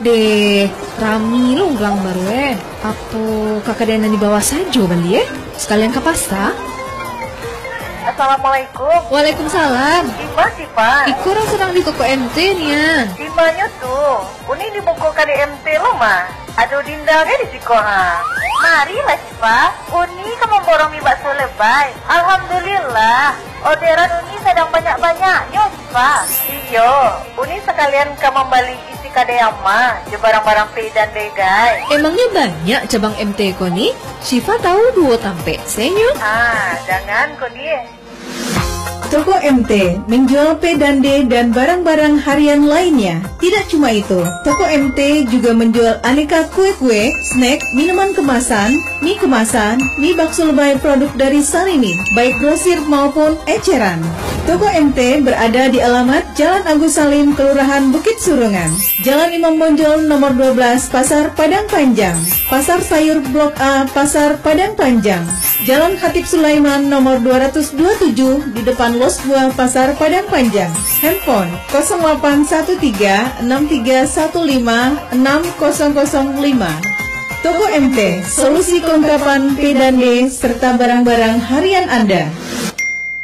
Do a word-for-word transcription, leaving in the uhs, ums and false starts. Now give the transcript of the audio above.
Deh, rami lo ulang baru eh. Apa kakak Dena di bawah saja beli eh? Sekalian ke pasta. Assalamualaikum. Waalaikumsalam. Ima sih Pak. Iku orang sedang di toko M T nih ya. Imanya tuh, uni di buku K D M T lo mah. Aduh dindalnya di siko ha. Mari lah sih Pak. Uni kamu borong mie bakso lebay. Alhamdulillah. Orderan uni sedang banyak-banyaknya sih Pak. Iyo, uni sekalian kamu beli isi K D ama, je barang-barang P dan D guys. Emangnya banyak cabang M T ko nih? Syifa tahu dua tampe senyo. Ah, jangan kok nih. Toko M T menjual P dan D dan barang-barang harian lainnya. Tidak cuma itu, Toko M T juga menjual aneka kue-kue, snack, minuman kemasan, mie kemasan, mie bakso lebay produk dari Sarini, baik grosir maupun eceran. Toko M T berada di alamat Jalan Agus Salim, Kelurahan Bukit Surungan, Jalan Imam Bonjol nomor dua belas, Pasar Padang Panjang, Pasar Sayur Blok A, Pasar Padang Panjang, Jalan Hatip Sulaiman nomor dua ratus dua puluh tujuh di depan Los Buah, Pasar Padang Panjang. Handphone nol delapan satu tiga enam tiga satu lima enam nol nol lima. Toko M T, solusi kelengkapan P dan D serta barang-barang harian Anda.